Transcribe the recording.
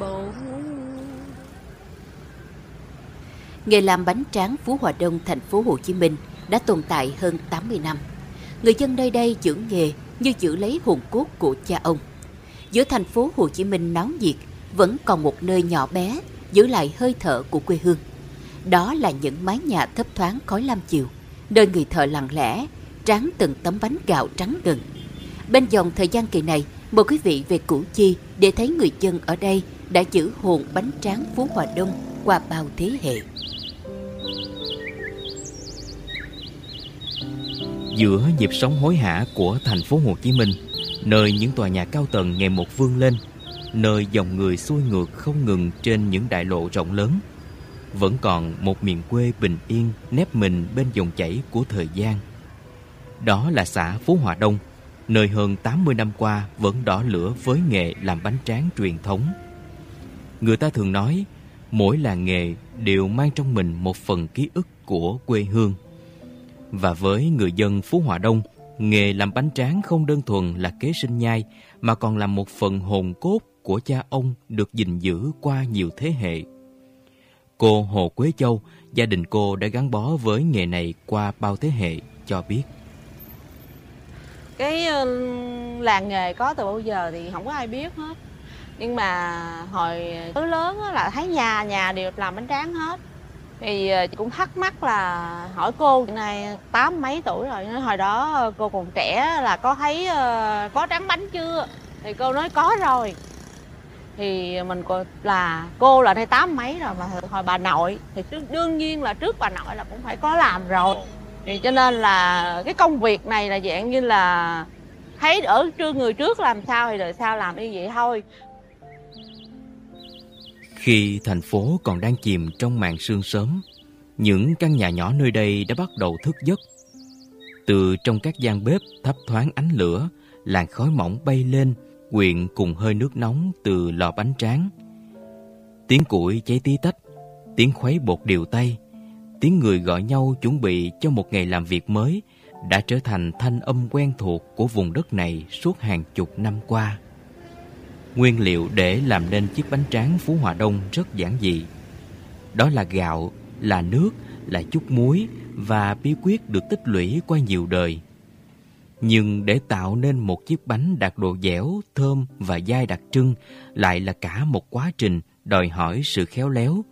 bầu. Nghề làm bánh tráng Phú Hòa Đông, thành phố Hồ Chí Minh đã tồn tại hơn 80 năm. Người dân nơi đây giữ nghề như giữ lấy hồn cốt của cha ông. Giữa thành phố Hồ Chí Minh náo nhiệt, vẫn còn một nơi nhỏ bé giữ lại hơi thở của quê hương. Đó là những mái nhà thấp thoáng khói lam chiều, nơi người thợ lặng lẽ tráng từng tấm bánh gạo trắng ngần. Bên dòng thời gian kỳ này, mời quý vị về Củ Chi để thấy người dân ở đây đã giữ hồn bánh tráng Phú Hòa Đông qua bao thế hệ. Giữa nhịp sống hối hả của thành phố Hồ Chí Minh, nơi những tòa nhà cao tầng ngày một vươn lên, nơi dòng người xuôi ngược không ngừng trên những đại lộ rộng lớn, vẫn còn một miền quê bình yên nép mình bên dòng chảy của thời gian. Đó là xã Phú Hòa Đông, nơi hơn 80 năm qua vẫn đỏ lửa với nghề làm bánh tráng truyền thống. Người ta thường nói, mỗi làng nghề đều mang trong mình một phần ký ức của quê hương. Và với người dân Phú Hòa Đông, nghề làm bánh tráng không đơn thuần là kế sinh nhai, mà còn là một phần hồn cốt của cha ông được gìn giữ qua nhiều thế hệ. Cô Hồ Quế Châu, gia đình cô đã gắn bó với nghề này qua bao thế hệ, cho biết. Cái làng nghề có từ bao giờ thì không có ai biết hết. Nhưng mà hồi lớn là thấy nhà nhà đều làm bánh tráng hết. Thì cũng thắc mắc là hỏi cô, hiện nay 80 mấy tuổi rồi, hồi đó cô còn trẻ là có thấy có tráng bánh chưa? Thì cô nói có rồi. Thì mình là cô là nay 80 mấy rồi, mà hồi bà nội thì đương nhiên là trước bà nội là cũng phải có làm rồi. Thì cho nên là cái công việc này là dạng như là thấy ở người trước làm sao thì đời sau làm như vậy thôi. Khi thành phố còn đang chìm trong màn sương sớm, những căn nhà nhỏ nơi đây đã bắt đầu thức giấc. Từ trong các gian bếp thấp thoáng ánh lửa, làn khói mỏng bay lên, quyện cùng hơi nước nóng từ lò bánh tráng. Tiếng củi cháy tí tách, tiếng khuấy bột đều tay, tiếng người gọi nhau chuẩn bị cho một ngày làm việc mới đã trở thành thanh âm quen thuộc của vùng đất này suốt hàng chục năm qua. Nguyên liệu để làm nên chiếc bánh tráng Phú Hòa Đông rất giản dị. Đó là gạo, là nước, là chút muối và bí quyết được tích lũy qua nhiều đời. Nhưng để tạo nên một chiếc bánh đạt độ dẻo, thơm và dai đặc trưng lại là cả một quá trình đòi hỏi sự khéo léo,